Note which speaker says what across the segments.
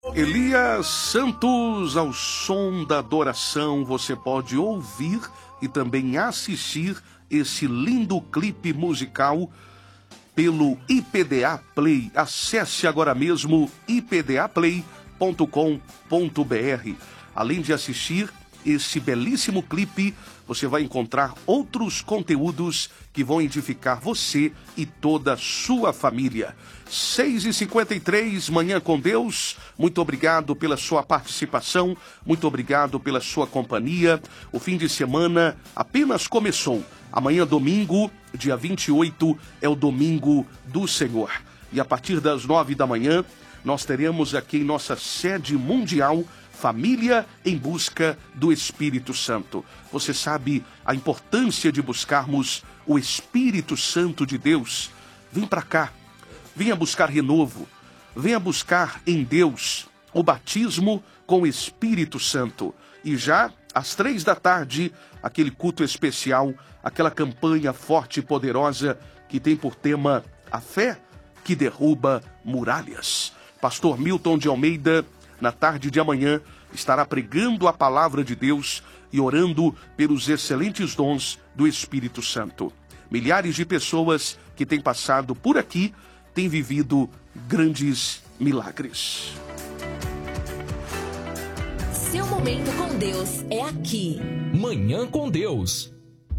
Speaker 1: Elias Santos, ao som da adoração, você pode ouvir e também assistir esse lindo clipe musical pelo IPDA Play. Acesse agora mesmo ipdaplay.com.br. Além de assistir esse belíssimo clipe, você vai encontrar outros conteúdos que vão edificar você e toda a sua família. 6h53, Manhã com Deus. Muito obrigado pela sua participação, muito obrigado pela sua companhia. O fim de semana apenas começou. Amanhã, domingo, dia 28, é o Domingo do Senhor. E a partir das 9 da manhã, nós teremos aqui em nossa sede mundial Família em Busca do Espírito Santo. Você sabe a importância de buscarmos o Espírito Santo de Deus? Vem para cá, venha buscar renovo, venha buscar em Deus o batismo com o Espírito Santo. E já às 3 da tarde, aquele culto especial, aquela campanha forte e poderosa que tem por tema a fé que derruba muralhas. Pastor Milton de Almeida, na tarde de amanhã, estará pregando a palavra de Deus e orando pelos excelentes dons do Espírito Santo. Milhares de pessoas que têm passado por aqui têm vivido grandes milagres.
Speaker 2: Seu momento com Deus é aqui.
Speaker 3: Manhã com Deus.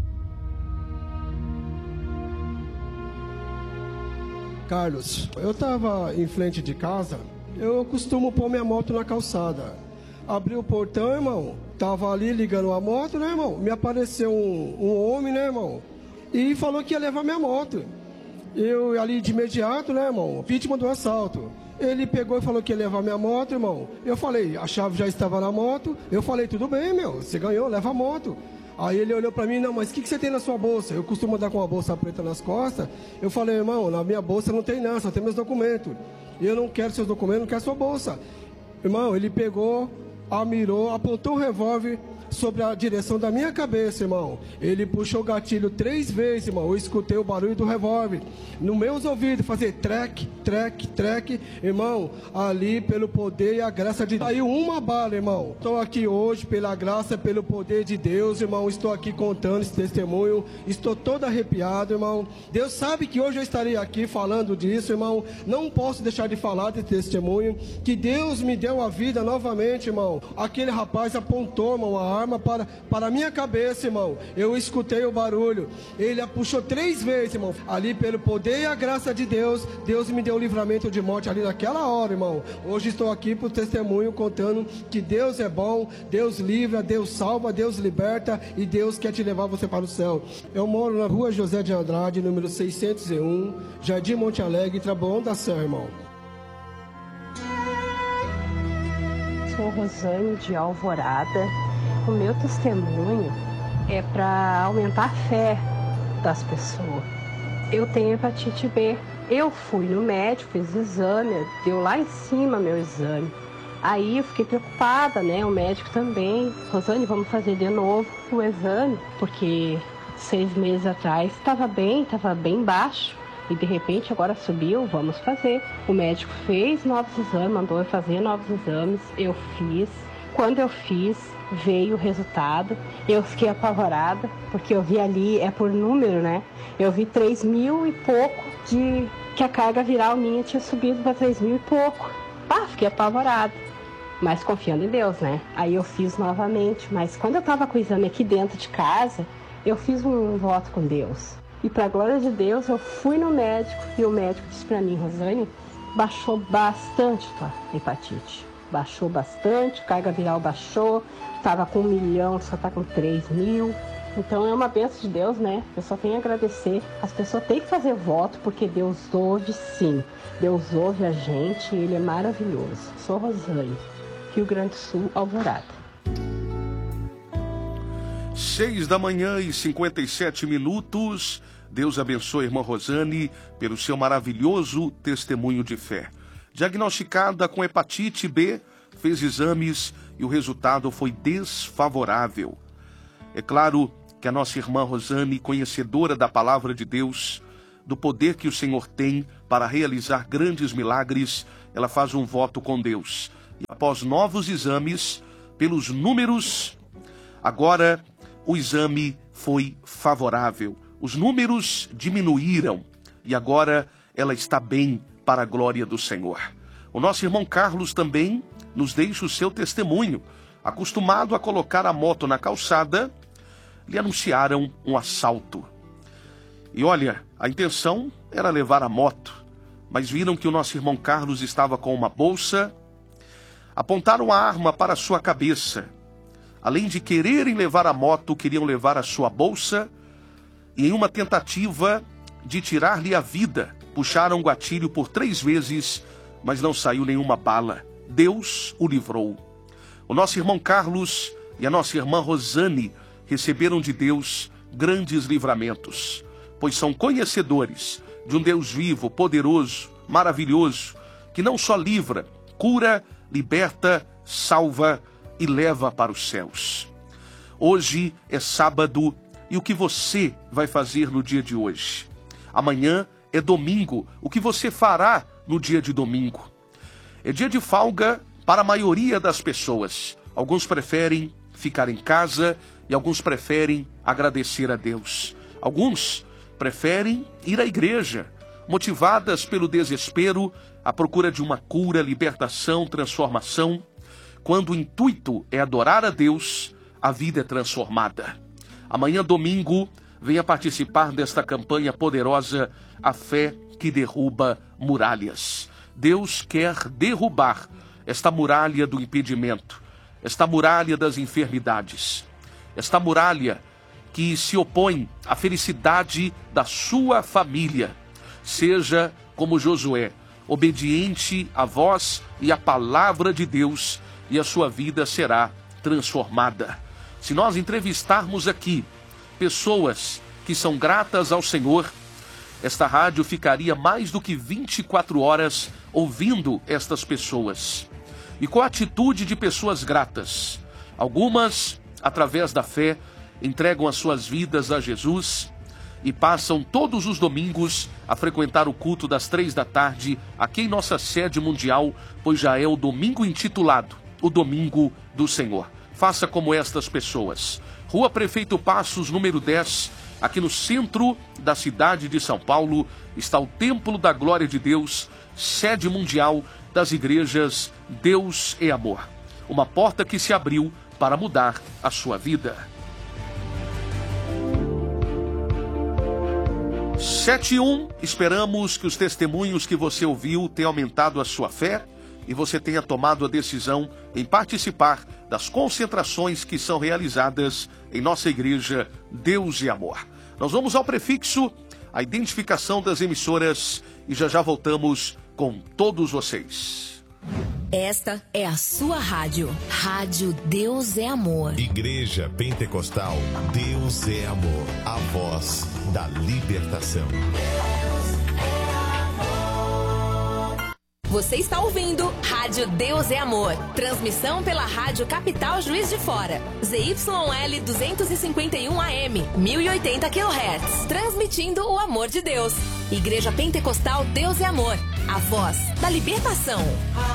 Speaker 4: Carlos, eu estava em frente de casa, eu costumo pôr minha moto na calçada. Abri o portão, irmão, tava ali ligando a moto, né, irmão? Me apareceu um homem, né, irmão? E falou que ia levar minha moto. Eu ali de imediato, né, irmão? Vítima do assalto. Ele pegou e falou que ia levar minha moto, irmão. Eu falei, a chave já estava na moto. Eu falei, tudo bem, meu, você ganhou, leva a moto. Aí ele olhou pra mim, não, mas o que você tem na sua bolsa? Eu costumo andar com uma bolsa preta nas costas. Eu falei, irmão, na minha bolsa não tem nada, só tem meus documentos. E eu não quero seus documentos, não quero sua bolsa. Irmão, ele pegou, mirou, apontou o revólver sobre a direção da minha cabeça, irmão. Ele puxou o gatilho 3 vezes, irmão. Eu escutei o barulho do revólver nos meus ouvidos, fazer trec, trec, trec. Irmão, ali pelo poder e a graça de Deus. Saiu uma bala, irmão. Estou aqui hoje pela graça, pelo poder de Deus, irmão. Estou aqui contando esse testemunho. Estou todo arrepiado, irmão. Deus sabe que hoje eu estarei aqui falando disso, irmão. Não posso deixar de falar desse testemunho. Que Deus me deu a vida novamente, irmão. Aquele rapaz apontou, irmão, a arma para a minha cabeça, irmão. Eu escutei o barulho. Ele a puxou 3 vezes, irmão. Ali pelo poder e a graça de Deus, Deus me deu o livramento de morte ali naquela hora, irmão. Hoje estou aqui por testemunho contando que Deus é bom, Deus livra, Deus salva, Deus liberta e Deus quer te levar você para o céu. Eu moro na rua José de Andrade, número 601, Jardim Monte Alegre, Taboão da Serra, irmão.
Speaker 5: Sou Rosane de Alvorada. O meu testemunho é para aumentar a fé das pessoas. Eu tenho hepatite B. Eu fui no médico, fiz exame, deu lá em cima meu exame. Aí eu fiquei preocupada, né? O médico também. Rosane, vamos fazer de novo o exame, porque 6 meses atrás estava bem baixo. E de repente agora subiu, vamos fazer. O médico fez novos exames, mandou eu fazer novos exames. Eu fiz. Quando eu fiz, veio o resultado. Eu fiquei apavorada, porque eu vi ali, é por número, né? Eu vi 3.000 e pouco de que a carga viral minha tinha subido para 3.000 e pouco. Fiquei apavorada, mas confiando em Deus, né? Aí eu fiz novamente, mas quando eu tava com o exame aqui dentro de casa, eu fiz um voto com Deus. E para a glória de Deus, eu fui no médico e o médico disse para mim, Rosane, baixou bastante tua hepatite. Baixou bastante, carga viral baixou, estava com 1 milhão, só está com 3.000. Então é uma bênção de Deus, né? Eu só tenho a agradecer. As pessoas têm que fazer voto, porque Deus ouve sim. Deus ouve a gente e Ele é maravilhoso. Sou Rosane, Rio Grande do Sul, Alvorada.
Speaker 1: 6h57. Deus abençoe a irmã Rosane pelo seu maravilhoso testemunho de fé. Diagnosticada com hepatite B, fez exames e o resultado foi desfavorável. É claro que a nossa irmã Rosane, conhecedora da palavra de Deus, do poder que o Senhor tem para realizar grandes milagres, ela faz um voto com Deus. E após novos exames, pelos números, agora o exame foi favorável. Os números diminuíram e agora ela está bem para a glória do Senhor. O nosso irmão Carlos também nos deixa o seu testemunho. Acostumado a colocar a moto na calçada, lhe anunciaram um assalto. E olha, a intenção era levar a moto, mas viram que o nosso irmão Carlos estava com uma bolsa, apontaram a arma para a sua cabeça. Além de quererem levar a moto, queriam levar a sua bolsa, e em uma tentativa de tirar-lhe a vida, puxaram o gatilho por 3 vezes, mas não saiu nenhuma bala. Deus o livrou. O nosso irmão Carlos e a nossa irmã Rosane receberam de Deus grandes livramentos, pois são conhecedores de um Deus vivo, poderoso, maravilhoso, que não só livra, cura, liberta, salva e leva para os céus. Hoje é sábado e o que você vai fazer no dia de hoje? Amanhã é domingo, o que você fará no dia de domingo? É dia de folga para a maioria das pessoas. Alguns preferem ficar em casa e alguns preferem agradecer a Deus. Alguns preferem ir à igreja, motivadas pelo desespero, à procura de uma cura, libertação, transformação. Quando o intuito é adorar a Deus, a vida é transformada. Amanhã, domingo, venha participar desta campanha poderosa, A Fé que Derruba Muralhas. Deus quer derrubar esta muralha do impedimento, esta muralha das enfermidades, esta muralha que se opõe à felicidade da sua família. Seja como Josué, obediente à voz e à palavra de Deus, e a sua vida será transformada. Se nós entrevistarmos aqui pessoas que são gratas ao Senhor, esta rádio ficaria mais do que 24 horas ouvindo estas pessoas. E com a atitude de pessoas gratas, algumas, através da fé, entregam as suas vidas a Jesus e passam todos os domingos a frequentar o culto das 3 da tarde aqui em nossa sede mundial, pois já é o domingo intitulado o Domingo do Senhor. Faça como estas pessoas. Rua Prefeito Passos, número 10, aqui no centro da cidade de São Paulo, está o Templo da Glória de Deus, sede mundial das igrejas Deus é Amor. Uma porta que se abriu para mudar a sua vida. 7:1, esperamos que os testemunhos que você ouviu tenham aumentado a sua fé e você tenha tomado a decisão em participar das concentrações que são realizadas em nossa igreja Deus e Amor. Nós vamos ao prefixo, a identificação das emissoras, e já voltamos com todos vocês.
Speaker 2: Esta é a sua rádio. Rádio Deus é Amor.
Speaker 6: Igreja Pentecostal Deus é Amor. A voz da libertação.
Speaker 2: Você está ouvindo Rádio Deus é Amor. Transmissão pela Rádio Capital Juiz de Fora. ZYL 251 AM, 1080 kHz. Transmitindo o amor de Deus. Igreja Pentecostal Deus é Amor. A voz da libertação.